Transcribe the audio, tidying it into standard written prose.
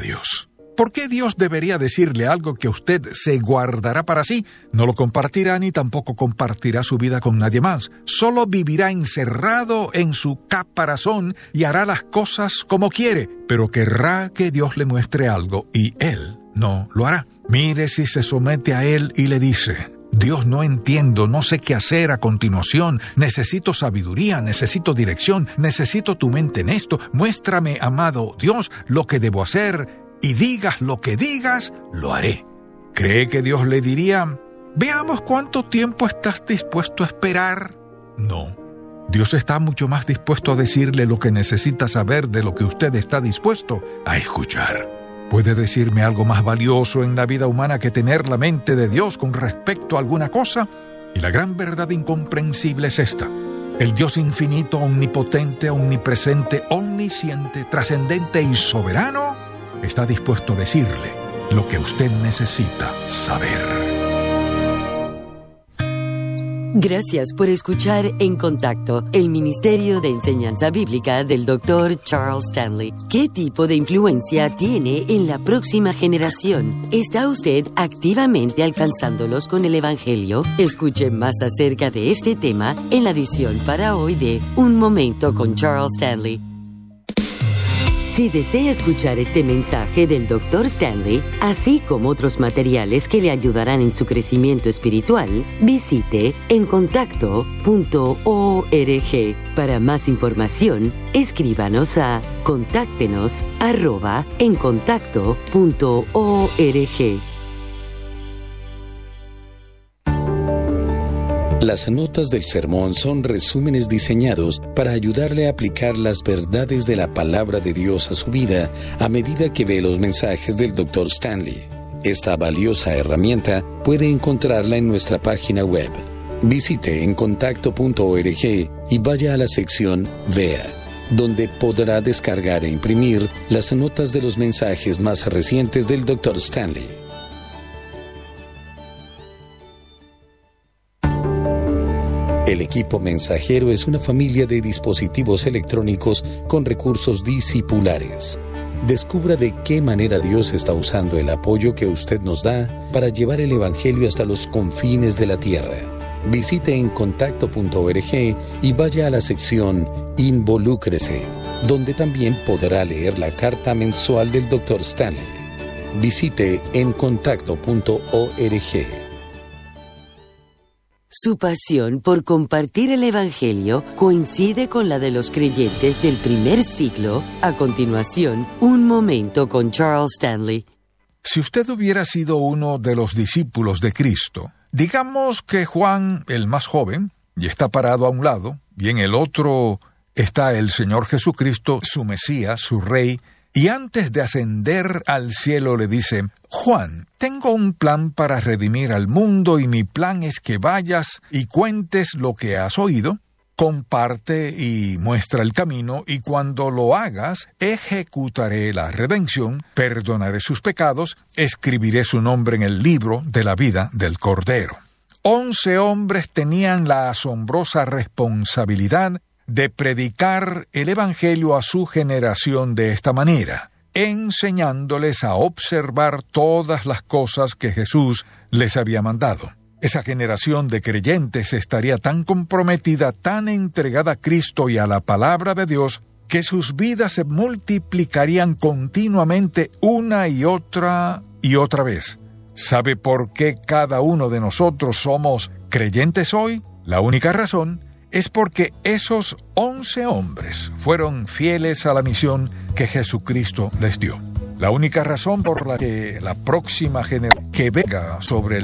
Dios. ¿Por qué Dios debería decirle algo que usted se guardará para sí? No lo compartirá ni tampoco compartirá su vida con nadie más. Solo vivirá encerrado en su caparazón y hará las cosas como quiere, pero querrá que Dios le muestre algo y Él no lo hará. Mire si se somete a Él y le dice: Dios, no entiendo, no sé qué hacer a continuación, necesito sabiduría, necesito dirección, necesito tu mente en esto, muéstrame, amado Dios, lo que debo hacer. Y digas lo que digas, lo haré. ¿Cree que Dios le diría: veamos cuánto tiempo estás dispuesto a esperar? No. Dios está mucho más dispuesto a decirle lo que necesita saber de lo que usted está dispuesto a escuchar. ¿Puede decirme algo más valioso en la vida humana que tener la mente de Dios con respecto a alguna cosa? Y la gran verdad incomprensible es esta: el Dios infinito, omnipotente, omnipresente, omnisciente, trascendente y soberano está dispuesto a decirle lo que usted necesita saber. Gracias por escuchar En Contacto, el Ministerio de Enseñanza Bíblica del Dr. Charles Stanley. ¿Qué tipo de influencia tiene en la próxima generación? ¿Está usted activamente alcanzándolos con el Evangelio? Escuche más acerca de este tema en la edición para hoy de Un Momento con Charles Stanley. Si desea escuchar este mensaje del Dr. Stanley, así como otros materiales que le ayudarán en su crecimiento espiritual, visite encontacto.org. Para más información, escríbanos a contáctenos@encontacto.org. Las notas del sermón son resúmenes diseñados para ayudarle a aplicar las verdades de la palabra de Dios a su vida a medida que ve los mensajes del Dr. Stanley. Esta valiosa herramienta puede encontrarla en nuestra página web. Visite encontacto.org y vaya a la sección Vea, donde podrá descargar e imprimir las notas de los mensajes más recientes del Dr. Stanley. El equipo mensajero es una familia de dispositivos electrónicos con recursos discipulares. Descubra de qué manera Dios está usando el apoyo que usted nos da para llevar el Evangelio hasta los confines de la tierra. Visite encontacto.org y vaya a la sección Involúcrese, donde también podrá leer la carta mensual del Dr. Stanley. Visite encontacto.org. Su pasión por compartir el Evangelio coincide con la de los creyentes del primer siglo. A continuación, Un Momento con Charles Stanley. Si usted hubiera sido uno de los discípulos de Cristo, digamos que Juan, el más joven, y está parado a un lado, y en el otro está el Señor Jesucristo, su Mesías, su Rey, y antes de ascender al cielo le dice: Juan, tengo un plan para redimir al mundo y mi plan es que vayas y cuentes lo que has oído, comparte y muestra el camino, y cuando lo hagas, ejecutaré la redención, perdonaré sus pecados, escribiré su nombre en el libro de la vida del Cordero. 11 hombres tenían la asombrosa responsabilidad de predicar el Evangelio a su generación de esta manera, enseñándoles a observar todas las cosas que Jesús les había mandado. Esa generación de creyentes estaría tan comprometida, tan entregada a Cristo y a la palabra de Dios, que sus vidas se multiplicarían continuamente una y otra vez. ¿Sabe por qué cada uno de nosotros somos creyentes hoy? La única razón es porque esos 11 hombres fueron fieles a la misión que Jesucristo les dio. La única razón por la que la próxima generación que venga sobre el